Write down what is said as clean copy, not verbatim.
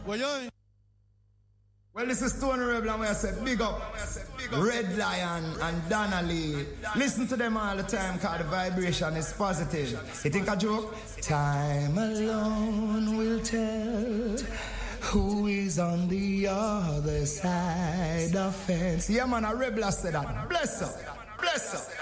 Well, this is Stone Rebel and we said big up Red Lion and Donnelly. Listen to them all the time because the vibration is positive. You think a joke? Time alone will tell who is on the other side of fence. Yeah man, a rebel said that. Bless up. Bless up.